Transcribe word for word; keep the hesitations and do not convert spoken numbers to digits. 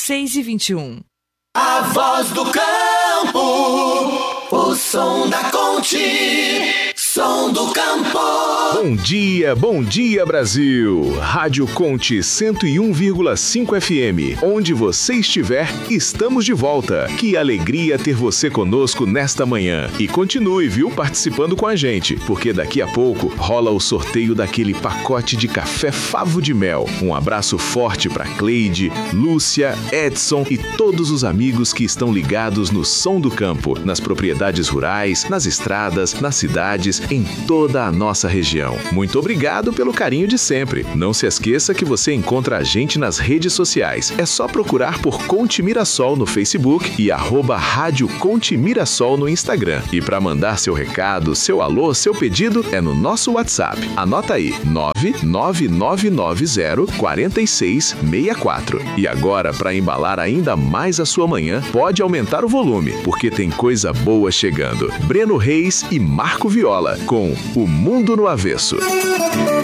seis e vinte e um. A voz do campo, o som da Conte, som do campo. Bom dia, bom dia Brasil! Rádio Conte cento e um vírgula cinco F M. Onde você estiver, estamos de volta. Que alegria ter você conosco nesta manhã. E continue, viu, participando com a gente, porque daqui a pouco rola o sorteio daquele pacote de café Favo de Mel. Um abraço forte para Cleide, Lúcia, Edson e todos os amigos que estão ligados no som do campo, nas propriedades rurais, nas estradas, nas cidades, em toda a nossa região. Muito obrigado pelo carinho de sempre. Não se esqueça que você encontra a gente nas redes sociais. É só procurar por Conte Mirassol no Facebook e arroba Rádio Conte Mirassol no Instagram. E para mandar seu recado, seu alô, seu pedido, é no nosso WhatsApp. Anota aí, nove nove nove nove zero quatro seis seis quatro. E agora, para embalar ainda mais a sua manhã, pode aumentar o volume, porque tem coisa boa chegando. Breno Reis e Marco Viola, com O Mundo no Avesso.